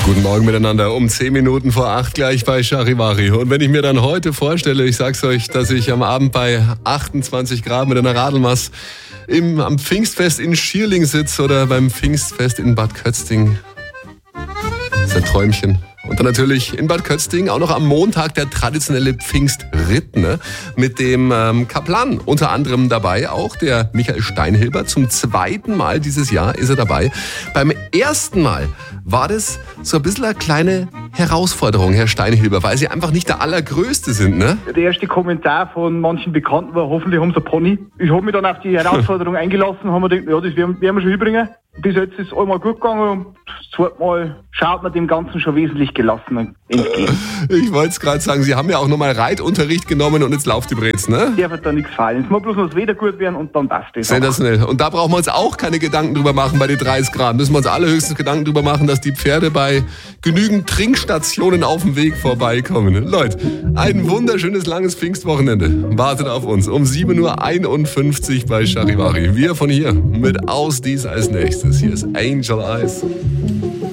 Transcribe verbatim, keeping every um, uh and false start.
Guten Morgen miteinander, um zehn Minuten vor acht gleich bei Charivari. Und wenn ich mir dann heute vorstelle, ich sag's euch, dass ich am Abend bei achtundzwanzig Grad mit einer Radelmaß im, am Pfingstfest in Schierling sitze oder beim Pfingstfest in Bad Kötzting. Das ist ein Träumchen. Und dann natürlich in Bad Kötzting auch noch am Montag der traditionelle Pfingstritt, ne? Mit dem ähm, Kaplan unter anderem dabei, auch der Michael Steinhilber. Zum zweiten Mal dieses Jahr ist er dabei. Beim ersten Mal war das so ein bisschen eine kleine Herausforderung, Herr Steinhilber, weil Sie einfach nicht der Allergrößte sind, ne? Der erste Kommentar von manchen Bekannten war, hoffentlich haben sie ein Pony. Ich habe mich dann auf die Herausforderung eingelassen, haben mir gedacht, ja, das werden, werden wir schon hinbringen. Bis jetzt ist es einmal gut gegangen und das zweite Mal schaut man dem Ganzen schon wesentlich gelassener entgegen. Ich wollte es gerade sagen, Sie haben ja auch nochmal Reitunterricht genommen und jetzt lauft die Brez, ne? Darf halt da nichts fallen. Es muss bloß noch das Wetter gut werden und dann passt das. Sensationell. Und da brauchen wir uns auch keine Gedanken drüber machen bei den dreißig Grad. Müssen wir uns allerhöchstens Gedanken drüber machen, dass die Pferde bei genügend Trinkstationen auf dem Weg vorbeikommen. Leute, ein wunderschönes langes Pfingstwochenende wartet auf uns. Um sieben Uhr einundfünfzig bei Charivari. Wir von hier mit Aus Dies als nächstes. Hier ist Angel Eyes.